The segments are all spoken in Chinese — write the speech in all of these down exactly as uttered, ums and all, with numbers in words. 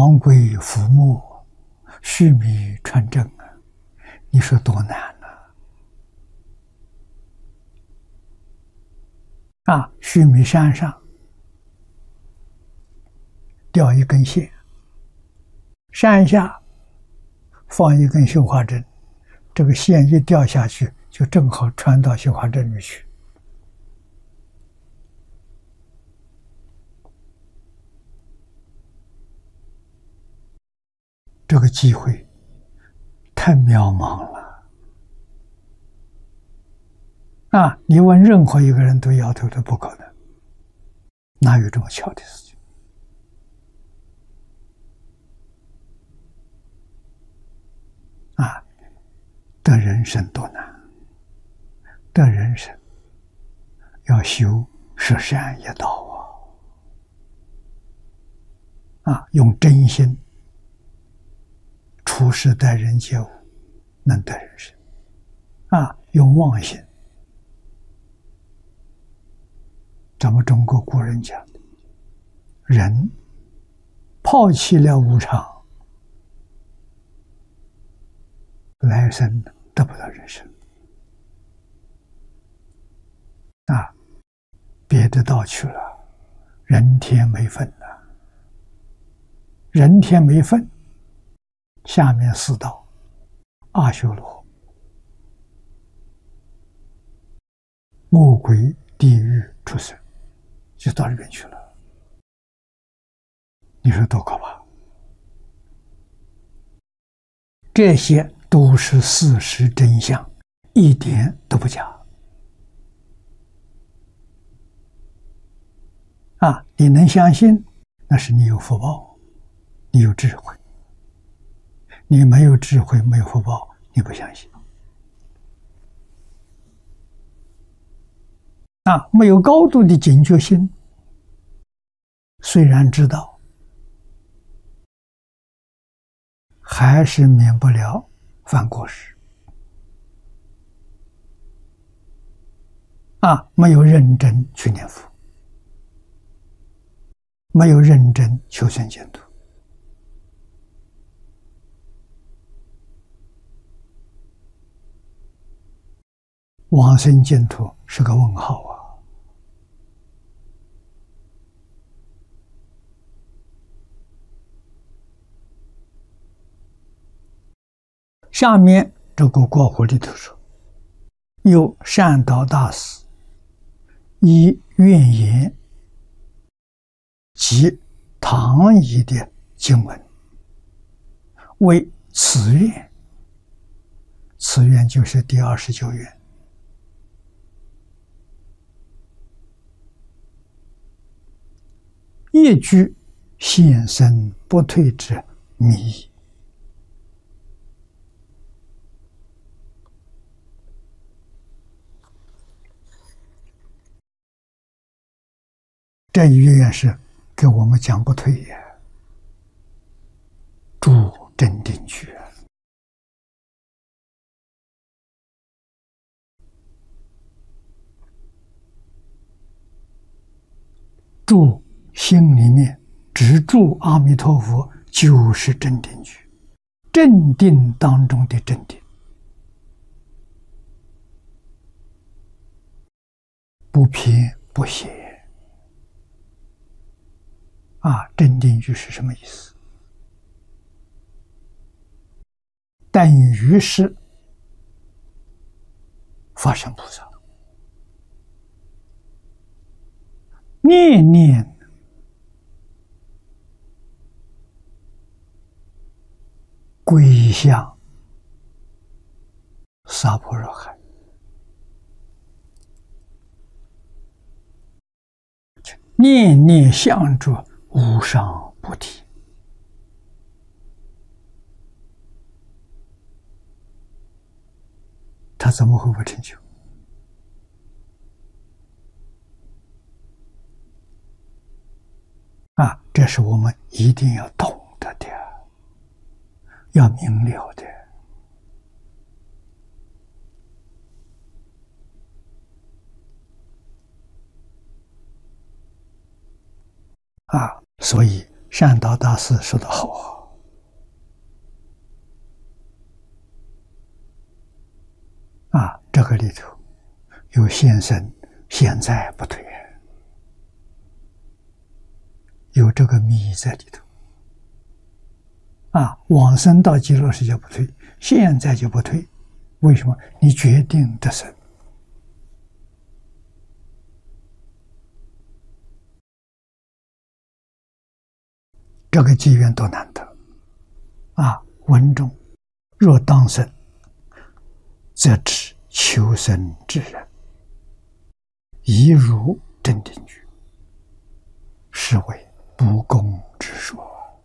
王贵浮木，须弥穿针啊！你说多难呢？啊，须弥山上吊一根线，山下放一根绣花针，这个线一掉下去，就正好穿到绣花针里去。这个机会太渺茫了啊！你问任何一个人都摇头的不可能，哪有这么巧的事情？啊，得人生多难，得人生要修十善业道啊！啊，用真心处事待人接物，能得人生啊！用妄心，咱们中国古人讲的，人抛弃了无常，来生得不到人生啊！别的道去了，人天没分了，人天没分，下面四道：阿修罗、恶鬼、地狱、畜生，就到这边去了。你说多可怕？这些都是事实真相，一点都不假。啊，你能相信，那是你有福报，你有智慧。你没有智慧，没有福报，你不相信。啊，没有高度的警觉心，虽然知道，还是免不了犯过失。啊，没有认真去念佛，没有认真求生净土。往生净土是个问号啊！下面这个括弧里头说，有善导大师以愿言及唐译的经文为此愿，此愿就是第二十九愿。一句现身不退之迷。这一愿是给我们讲不退也，住镇定句，住心里面只住阿弥陀佛，就是镇定句，镇定当中的镇定，不偏不邪。啊，镇定句是什么意思？等于是法身菩萨念念归向萨婆若海，念念向着无上菩提，他怎么会不成就？啊，这是我们一定要懂得的，要明了的。啊，所以善导大师说得好啊，啊，这个里头有现生现在不退，有这个密在里头啊，往生到极乐世界不退，现在就不退，为什么？你决定得生。这个机缘多难得啊！文中若当生，则知求生之人，宜如真定句，是为不公之说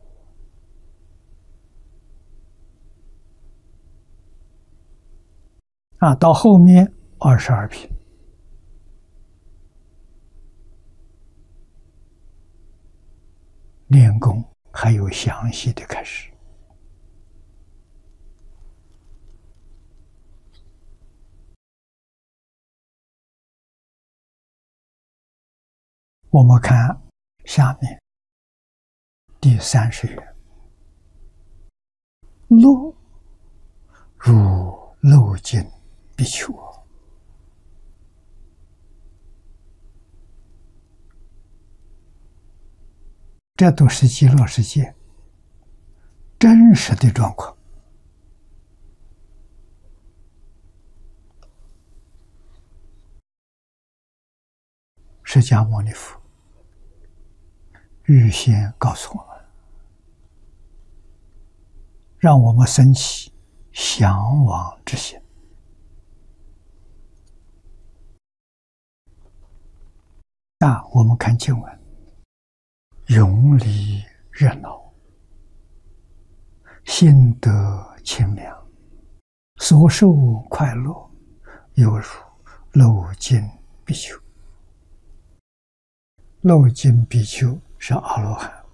啊！到后面二十二品，练功还有详细的开始。我们看下面第三十页，落如漏尽必求，这都是极乐世界真实的状况。释迦牟尼佛预先告诉我们，让我们生起向往之心。那我们看经文，永离热闹，心得清凉，所受快乐，犹如漏尽比丘。漏尽比丘是阿罗汉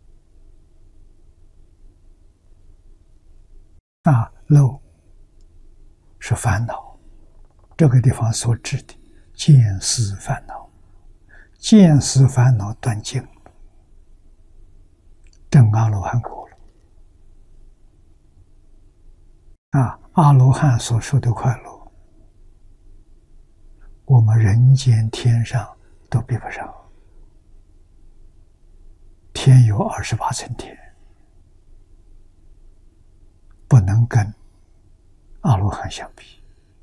啊，漏是烦恼，这个地方所指的见思烦恼，见思烦恼断尽，证阿罗汉果了啊！阿罗汉所受的快乐，我们人间天上都比不上。天有二十八层天，不能跟阿罗汉相比。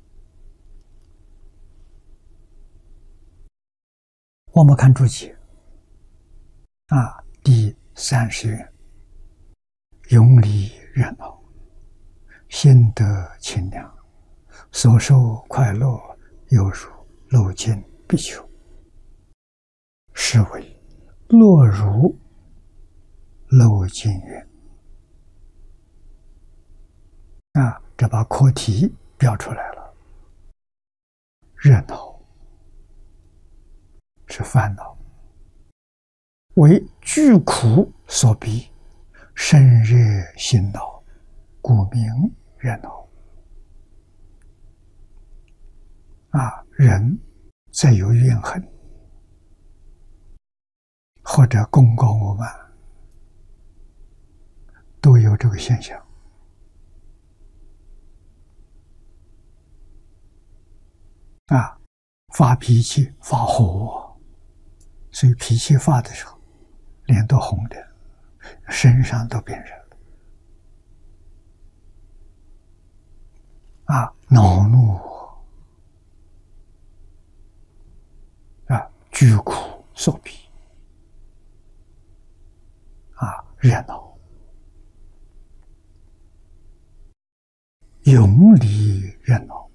我们看注解啊，第三十页，永离热闹，心得清凉，所受快乐，犹如漏尽比丘，是为落如漏尽云啊，这把课题标出来了。热闹是烦恼，为具苦所逼，身热心恼，故名热闹啊。人再有怨恨或者功高我慢，都有这个现象啊，发脾气发火，所以脾气发的时候脸都红的，身上都变热了啊，恼怒啊，居苦所逼啊，热闹永离热闹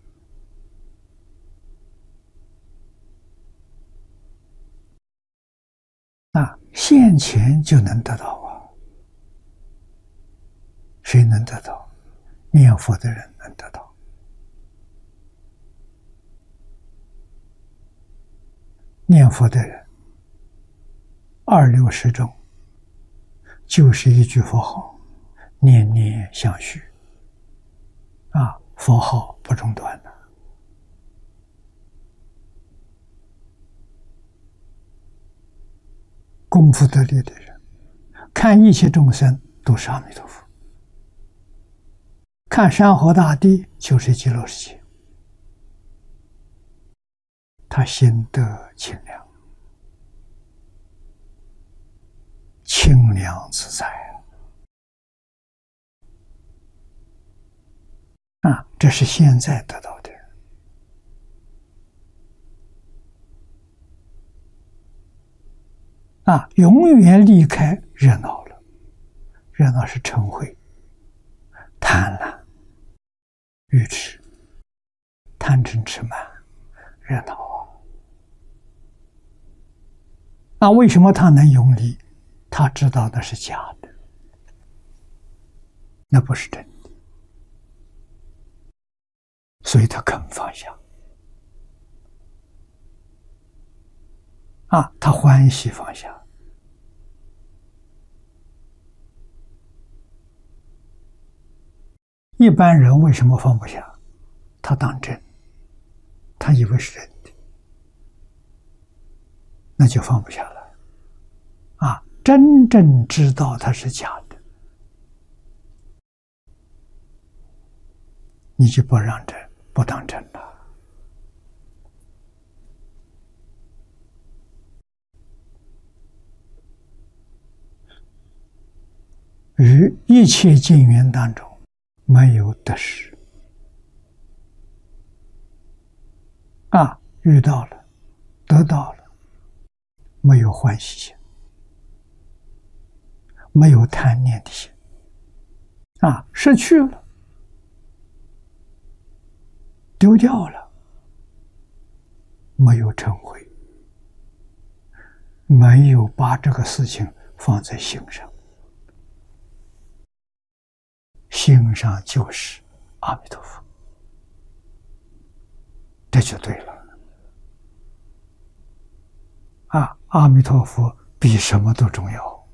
啊，现前就能得到啊。谁能得到？念佛的人能得到。念佛的人，二六十中，就是一句佛号，念念相续啊，佛号不中断的。功夫得力的人， 看一切众生都是阿弥陀佛，看山河大地就是极乐世界，他心得清凉，清凉自在啊！啊，这是现在得到的。啊，永远离开热闹了，热闹是嗔恚、贪婪、愚痴、贪嗔痴慢，热闹啊！那为什么他能永离？他知道那是假的，那不是真的，所以他肯放下。啊，他欢喜放下。一般人为什么放不下？他当真，他以为是真的，那就放不下了。啊，真正知道它是假的，你就不让真，不当真了。于一切境缘当中，没有得失。啊，遇到了，得到了，没有欢喜心，没有贪念的心。啊，失去了，丢掉了，没有嗔恚，没有把这个事情放在心上。心上就是阿弥陀佛，这就对了。啊，阿弥陀佛比什么都重要。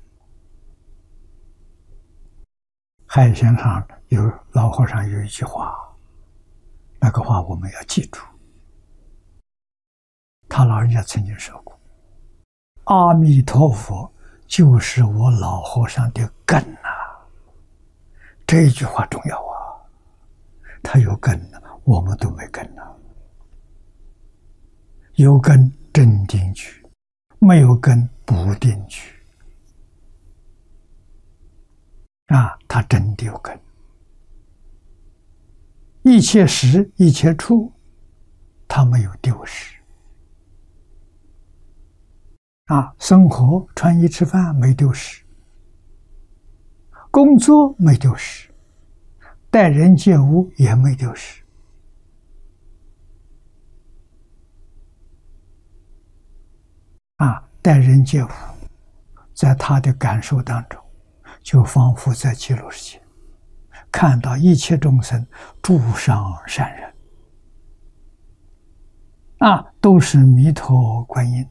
海鲜上有老和尚有一句话，那个话我们要记住。他老人家曾经说过：“阿弥陀佛就是我老和尚的根呐。”这一句话重要啊！他有根呢，我们都没根呢。有根真定去，没有根不定去。啊，他真的有根。一切时一切处，他没有丢失。啊，生活穿衣吃饭没丢失。工作没丢失，待人接物也没丢失。啊，待人接物，在他的感受当中，就仿佛在极乐世界，看到一切众生诸上善人，啊，都是弥陀观音。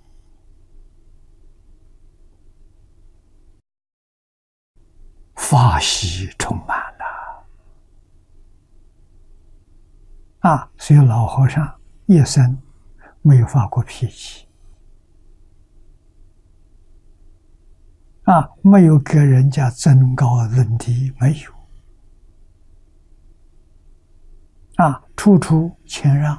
法喜充满了啊！所以老和尚一生没有发过脾气啊，没有给人家增高论低，没有啊，处处谦让。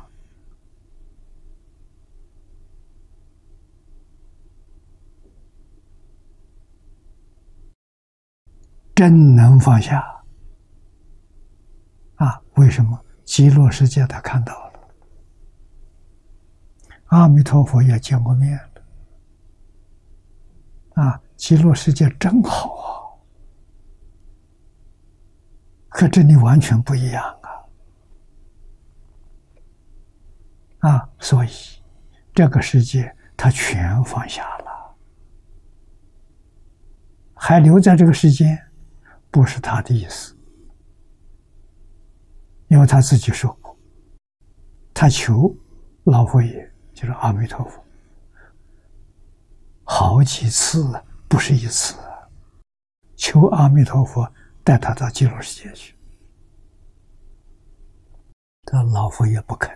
真能放下啊！为什么？极乐世界他看到了，阿弥陀佛也见过面了啊！极乐世界真好啊，和这里完全不一样啊！啊，所以这个世界他全放下了，还留在这个世间。不是他的意思，因为他自己说过，他求老佛爷，就是阿弥陀佛，好几次，不是一次，求阿弥陀佛带他到极乐世界去，但老佛爷不肯。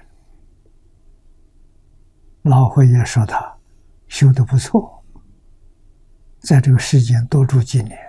老佛爷说他修得不错，在这个世间多住几年。